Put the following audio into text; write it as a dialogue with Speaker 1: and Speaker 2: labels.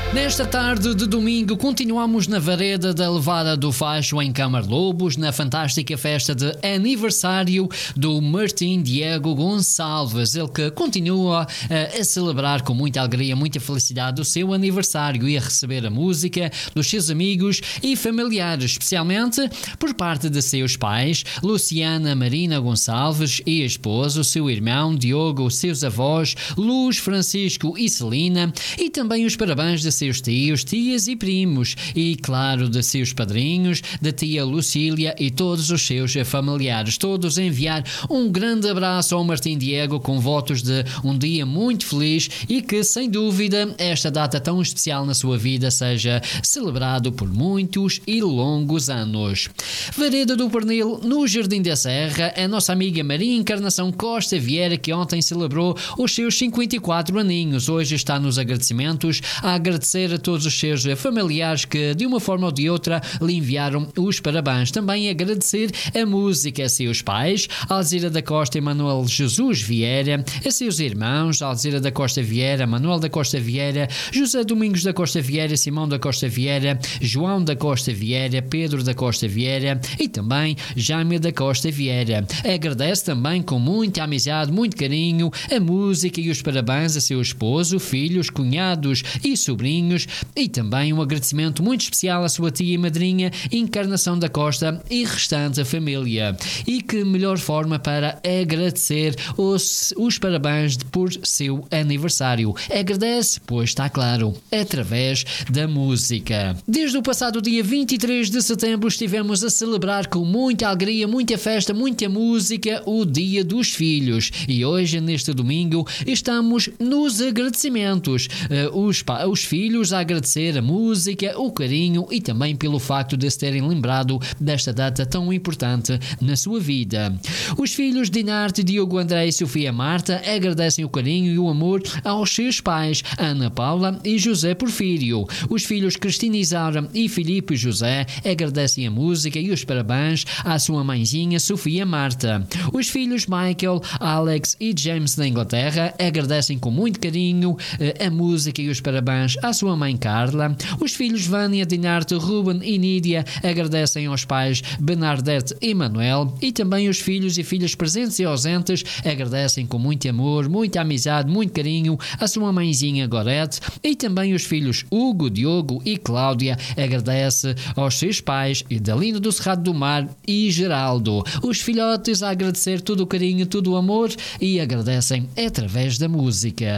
Speaker 1: Nesta tarde de domingo continuamos na vareda da Levada do Facho em Camarlobos, na fantástica festa de aniversário do Martim Diego Gonçalves, ele que continua a celebrar com muita alegria, muita felicidade o seu aniversário e a receber a música dos seus amigos e familiares, especialmente por parte de seus pais, Luciana Marina Gonçalves e a esposa, o seu irmão Diogo, os seus avós, Luz, Francisco e Celina, e também os parabéns de seus tios, tias e primos, e claro, de seus padrinhos, da tia Lucília e todos os seus familiares. Todos enviar um grande abraço ao Martim Diego com votos de um dia muito feliz e que, sem dúvida, esta data tão especial na sua vida seja celebrado por muitos e longos anos. Vareda do Pernil, no Jardim da Serra, a nossa amiga Maria Encarnação Costa Vieira, que ontem celebrou os seus 54 aninhos, hoje está nos agradecimentos a agradecer a todos os seus familiares que, de uma forma ou de outra, lhe enviaram os parabéns. Também agradecer a música a seus pais, Alzira da Costa e Manuel Jesus Vieira, a seus irmãos, Alzira da Costa Vieira, Manuel da Costa Vieira, José Domingos da Costa Vieira, Simão da Costa Vieira, João da Costa Vieira, Pedro da Costa Vieira e também Jaime da Costa Vieira. Agradece também com muita amizade, muito carinho, a música e os parabéns a seu esposo, filhos, cunhados e sobrinhos, e também um agradecimento muito especial à sua tia e madrinha Encarnação da Costa e restante família. E que melhor forma para agradecer os parabéns por seu aniversário? Agradece, pois está claro, através da música. Desde o passado dia 23 de setembro estivemos a celebrar com muita alegria, muita festa, muita música o Dia dos Filhos, e hoje, neste domingo, estamos nos agradecimentos. Os filhos a agradecer a música, o carinho e também pelo facto de se terem lembrado desta data tão importante na sua vida. Os filhos Dinarte, Diogo, André e Sofia Marta agradecem o carinho e o amor aos seus pais, Ana Paula e José Porfírio. Os filhos Cristina Isaura e Filipe José agradecem a música e os parabéns à sua mãezinha Sofia Marta. Os filhos Michael, Alex e James da Inglaterra agradecem com muito carinho a música e os parabéns à sua mãe Carla. Os filhos Vânia, Dinarte, Ruben e Nídia agradecem aos pais Bernadette e Manuel, e também os filhos e filhas presentes e ausentes agradecem com muito amor, muita amizade, muito carinho a sua mãezinha Gorete, e também os filhos Hugo, Diogo e Cláudia agradecem aos seus pais Idalino do Cerrado do Mar e Geraldo. Os filhotes a agradecer todo o carinho, todo o amor e agradecem através da música.